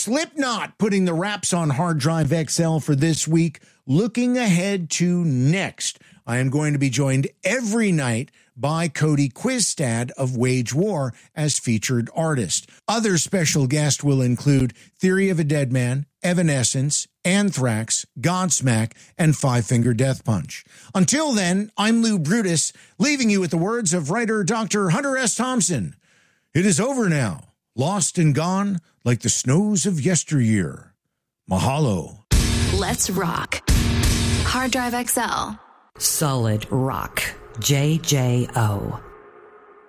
Slipknot putting the wraps on Hard Drive XL for this week. Looking ahead to next, I am going to be joined every night by Cody Quistad of Wage War as featured artist. Other special guests will include Theory of a Dead Man, Evanescence, Anthrax, Godsmack, and Five Finger Death Punch. Until then, I'm Lou Brutus, leaving you with the words of writer Dr. Hunter S. Thompson. It is over now, lost and gone like the snows of yesteryear. Mahalo. Let's rock. Hard Drive XL. Solid rock. JJO.